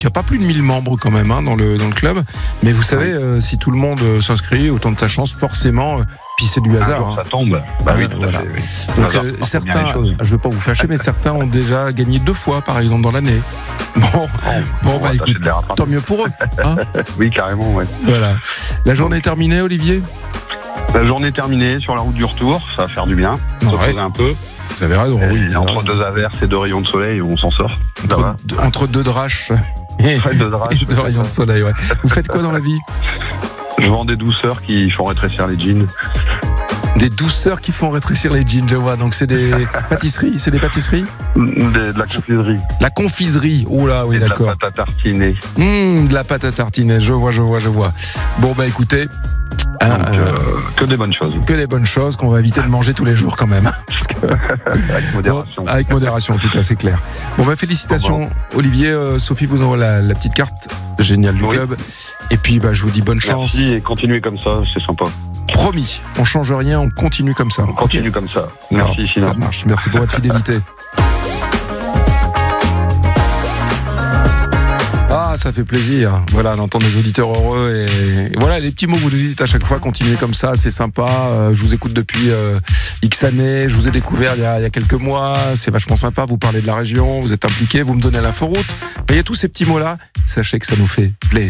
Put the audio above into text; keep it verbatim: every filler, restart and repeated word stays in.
qui a pas plus de mille membres quand même hein, dans le dans le club. Mais vous savez, oui. euh, si tout le monde euh, s'inscrit, autant de sa chance, forcément. Euh, puis c'est du hasard. Un jour, hein. ça tombe. Bah oui, tout voilà. à fait, oui. Donc hasard, euh, certains, je veux pas vous fâcher, mais certains ont déjà gagné deux fois, par exemple, dans l'année. Bon, oh, bon, bah écoute, tant mieux pour eux. Hein. Oui, carrément, ouais. Voilà. La journée est terminée, Olivier ? La journée est terminée, sur la route du retour, ça va faire du bien, se ouais. reposer un peu. Vous avez raison, oui. Et entre deux averses et deux rayons de soleil, on s'en sort. Entre, deux, entre deux draches et, ouais, deux, draches, et deux rayons de soleil, ouais. Vous faites quoi dans la vie ? Je vends des douceurs qui font rétrécir les jeans. Des douceurs qui font rétrécir les jeans, je vois. Donc c'est des pâtisseries, c'est des pâtisseries de, de la confiserie. La confiserie, oh là, oui, et d'accord. De la pâte à tartiner. Mmh, de la pâte à tartiner, je vois, je vois, je vois. Bon, bah écoutez... Donc, euh, que des bonnes choses. Que des bonnes choses qu'on va éviter de manger tous les jours quand même. Parce que... avec modération. Bon, avec modération, en tout cas, c'est clair. Bon, bah félicitations, bon, bon. Olivier. Euh, Sophie vous envoie la, la petite carte géniale du oui. club. Et puis, bah, je vous dis bonne chance. Merci et continuez comme ça, c'est sympa. Promis, on change rien, on continue comme ça. On continue okay. comme ça. Merci, Alors, ça marche. Merci pour votre fidélité. Ah, ça fait plaisir, voilà, d'entendre des auditeurs heureux et... et voilà, les petits mots que vous nous dites à chaque fois, continuez comme ça, c'est sympa. Euh, je vous écoute depuis euh, X années, je vous ai découvert il y, a, il y a quelques mois, c'est vachement sympa, vous parlez de la région, vous êtes impliqués, vous me donnez l'inforoute. Mais il y a tous ces petits mots-là, sachez que ça nous fait plaisir.